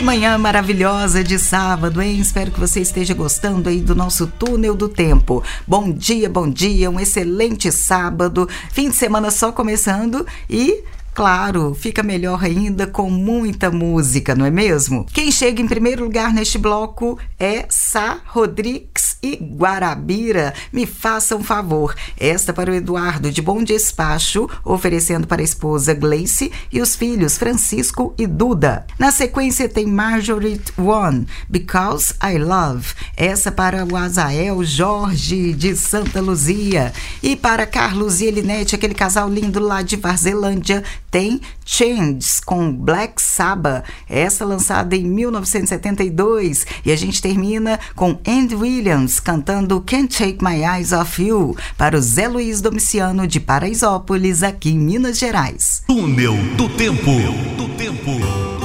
manhã maravilhosa de sábado, hein? Espero que você esteja gostando aí do nosso túnel do tempo. Bom dia, um excelente sábado, fim de semana só começando e... claro, fica melhor ainda com muita música, não é mesmo? Quem chega em primeiro lugar neste bloco é Sá Rodrigues e Guarabira. Me faça um favor. Esta para o Eduardo de Bom Despacho, oferecendo para a esposa Gleice e os filhos Francisco e Duda. Na sequência tem Marjorie One, Because I Love. Essa para o Azael Jorge de Santa Luzia. E para Carlos e Elinete, aquele casal lindo lá de Varzilândia, tem Changes com Black Sabbath, essa lançada em 1972, e a gente termina com Andy Williams cantando Can't Take My Eyes Off You para o Zé Luiz Domiciano de Paraisópolis, aqui em Minas Gerais. Túnel do Tempo.